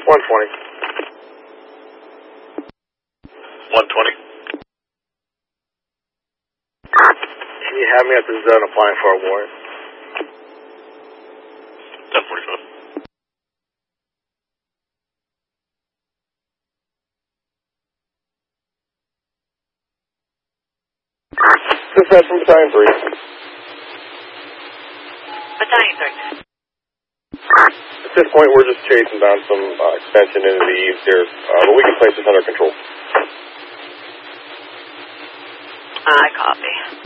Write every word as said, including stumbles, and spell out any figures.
one twenty. one twenty. Can you have me at the zone applying for a warrant? ten forty-five. This is from Battalion three. Battalion three. At this point, we're just chasing down some uh, extension into the eaves here, uh, but we can place this under control. I copy.